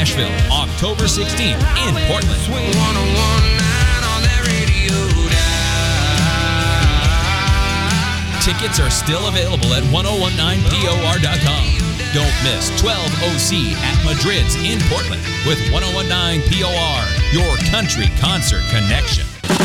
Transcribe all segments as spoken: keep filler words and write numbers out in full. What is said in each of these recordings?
Nashville, October sixteenth in Portland. Tickets are still available at ten nineteen P O R dot com. Don't miss twelve O C at Madrid's in Portland with ten nineteen P O R, your country concert connection.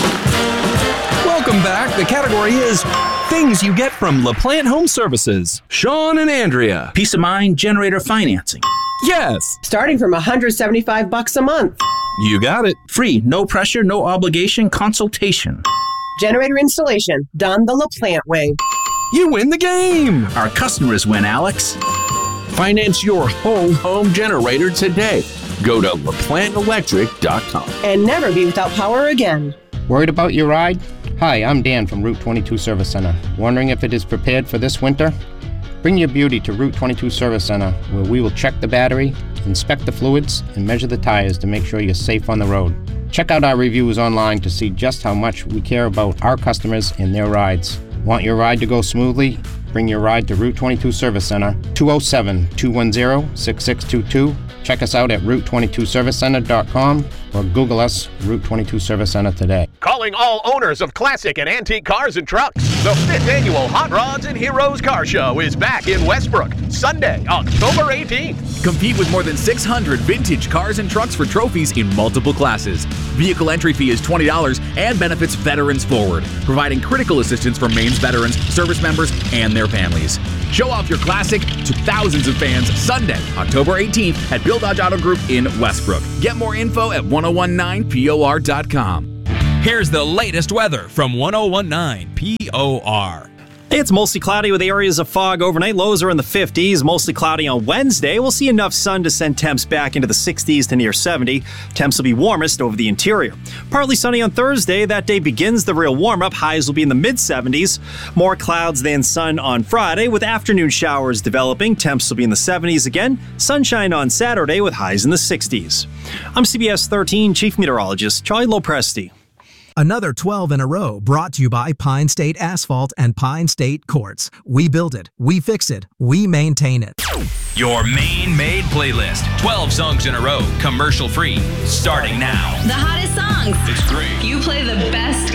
Welcome back. The category is things you get from LaPlante Home Services. Sean and Andrea. Peace of mind generator financing. Yes. Starting from one hundred seventy-five bucks a month. You got it. Free, no pressure, no obligation consultation. Generator installation done the LaPlante way. You win the game. Our customers win, Alex. Finance your whole home generator today. Go to La Plante Electric dot com. And never be without power again. Worried about your ride? Hi, I'm Dan from Route twenty-two Service Center. Wondering if it is prepared for this winter? Bring your beauty to Route twenty-two Service Center, where we will check the battery, inspect the fluids, and measure the tires to make sure you're safe on the road. Check out our reviews online to see just how much we care about our customers and their rides. Want your ride to go smoothly? Bring your ride to Route twenty-two Service Center, two oh seven, two one zero, six six two two. Check us out at route twenty-two service center dot com or Google us Route twenty-two Service Center today. Calling all owners of classic and antique cars and trucks. The fifth annual Hot Rods and Heroes Car Show is back in Westbrook, Sunday, October eighteenth. Compete with more than six hundred vintage cars and trucks for trophies in multiple classes. Vehicle entry fee is twenty dollars and benefits Veterans Forward, providing critical assistance for Maine's veterans, service members, and their families. Show off your classic to thousands of fans Sunday, October eighteenth at Bill Dodge Auto Group in Westbrook. Get more info at ten nineteen P O R dot com. Here's the latest weather from ten nineteen P O R. It's mostly cloudy with areas of fog overnight. Lows are in the fifties. Mostly cloudy on Wednesday. We'll see enough sun to send temps back into the sixties to near seventy. Temps will be warmest over the interior. Partly sunny on Thursday. That day begins the real warm-up. Highs will be in the mid-seventies. More clouds than sun on Friday, with afternoon showers developing. Temps will be in the seventies again. Sunshine on Saturday with highs in the sixties. I'm C B S thirteen Chief Meteorologist Charlie Lopresti. Another twelve in a row brought to you by Pine State Asphalt and Pine State Quartz. We build it, we fix it, we maintain it. Your Maine-made playlist. twelve songs in a row, commercial free, starting now. The hottest songs. It's great. You play the best